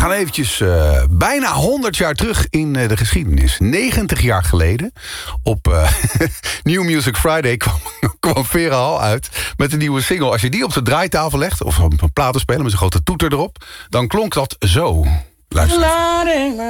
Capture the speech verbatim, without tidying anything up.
gaan eventjes uh, bijna honderd jaar terug in uh, de geschiedenis. negentig jaar geleden, op uh, New Music Friday kwam, kwam Vera Hall uit met een nieuwe single. Als je die op de draaitafel legt, of op een platenspeler met een grote toeter erop, dan klonk dat zo. Luister.